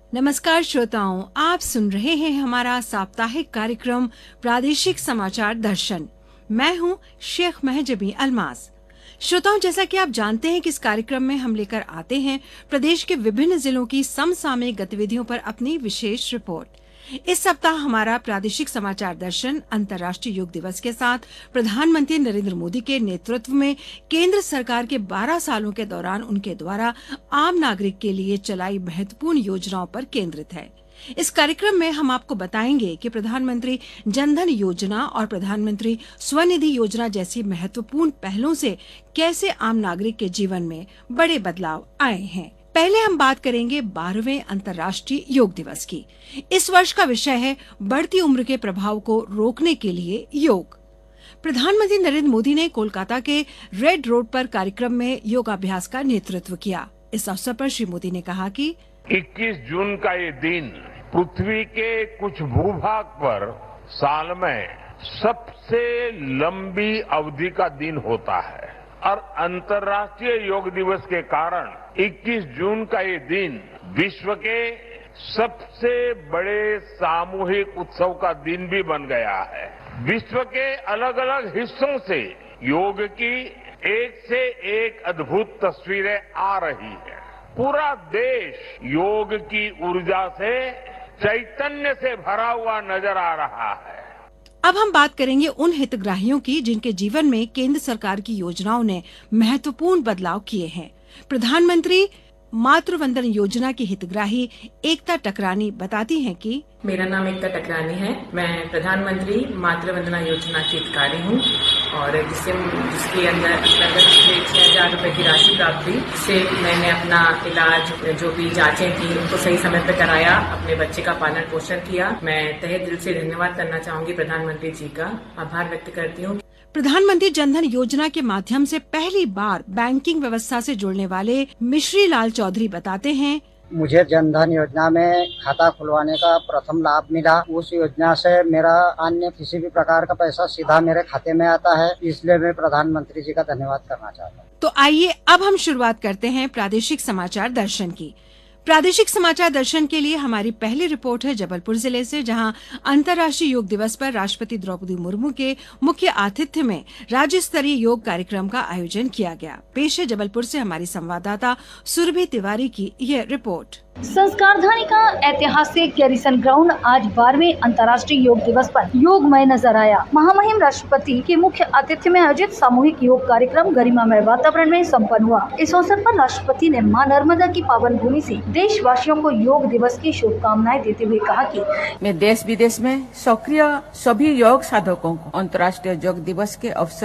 नमस्कार श्रोताओं, आप सुन रहे हैं हमारा साप्ताहिक कार्यक्रम प्रादेशिक समाचार दर्शन। मैं हूं शेख महजबी अल्मास। श्रोताओं, जैसा कि आप जानते हैं कि इस कार्यक्रम में हम लेकर आते हैं प्रदेश के विभिन्न जिलों की समसामयिक गतिविधियों पर अपनी विशेष रिपोर्ट। इस सप्ताह हमारा प्रादेशिक समाचार दर्शन अंतर्राष्ट्रीय योग दिवस के साथ प्रधानमंत्री नरेंद्र मोदी के नेतृत्व में केंद्र सरकार के 12 सालों के दौरान उनके द्वारा आम नागरिक के लिए चलाई महत्वपूर्ण योजनाओं पर केंद्रित है। इस कार्यक्रम में हम आपको बताएंगे कि प्रधानमंत्री जनधन योजना और प्रधानमंत्री स्वनिधि योजना जैसी महत्वपूर्ण पहलों से कैसे आम नागरिक के जीवन में बड़े बदलाव आए हैं। पहले हम बात करेंगे 12वें अंतर्राष्ट्रीय योग दिवस की। इस वर्ष का विषय है बढ़ती उम्र के प्रभाव को रोकने के लिए योग। प्रधानमंत्री नरेंद्र मोदी ने कोलकाता के रेड रोड पर कार्यक्रम में योगाभ्यास का नेतृत्व किया। इस अवसर पर श्री मोदी ने कहा कि 21 जून का ये दिन पृथ्वी के कुछ भूभाग पर साल में सबसे लंबी अवधि का दिन होता है और अंतर्राष्ट्रीय योग दिवस के कारण 21 जून का ये दिन विश्व के सबसे बड़े सामूहिक उत्सव का दिन भी बन गया है। विश्व के अलग अलग हिस्सों से योग की एक से एक अद्भुत तस्वीरें आ रही हैं। पूरा देश योग की ऊर्जा से चैतन्य से भरा हुआ नजर आ रहा है। अब हम बात करेंगे उन हितग्राहियों की जिनके जीवन में केंद्र सरकार की योजनाओं ने महत्वपूर्ण बदलाव किए हैं। प्रधानमंत्री मातृ वंदन योजना की हितग्राही एकता टकरानी बताती हैं कि मेरा नाम एकता टकरानी है। मैं प्रधानमंत्री मातृ वंदना योजना की हितग्राही हूँ और जिसके अंदर 6,000 रुपए की राशि प्राप्त हुई। इससे मैंने अपना इलाज, जो भी जांचें थी उनको सही समय पर कराया, अपने बच्चे का पालन पोषण किया। मैं तहे दिल से धन्यवाद करना चाहूंगी प्रधानमंत्री जी का, आभार व्यक्त करती हूँ। प्रधानमंत्री जनधन योजना के माध्यम से पहली बार बैंकिंग व्यवस्था से जुड़ने वाले मिश्री लाल चौधरी बताते हैं, मुझे जनधन योजना में खाता खुलवाने का प्रथम लाभ मिला। उस योजना से मेरा अन्य किसी भी प्रकार का पैसा सीधा मेरे खाते में आता है, इसलिए मैं प्रधानमंत्री जी का धन्यवाद करना चाहता हूँ। तो आइए अब हम शुरुआत करते हैं प्रादेशिक समाचार दर्शन की। प्रादेशिक समाचार दर्शन के लिए हमारी पहली रिपोर्ट है जबलपुर जिले से, जहां अंतर्राष्ट्रीय योग दिवस पर राष्ट्रपति द्रौपदी मुर्मू के मुख्य आतिथ्य में राज्य स्तरीय योग कार्यक्रम का आयोजन किया गया। पेश है जबलपुर से हमारी संवाददाता सुरभि तिवारी की यह रिपोर्ट। संस्कारधानी का ऐतिहासिक गैरिसन ग्राउंड आज 12वें अंतर्राष्ट्रीय योग दिवस पर योगमय नजर आया। महामहिम राष्ट्रपति के मुख्य आतिथ्य में आयोजित सामूहिक योग कार्यक्रम गरिमामय वातावरण में संपन्न हुआ। इस अवसर पर राष्ट्रपति ने मां नर्मदा की पावन भूमि से देशवासियों को योग दिवस की शुभकामनाएं देते हुए कहा कि मैं देश विदेश में सक्रिय सभी योग साधकों को अंतर्राष्ट्रीय योग दिवस के अवसर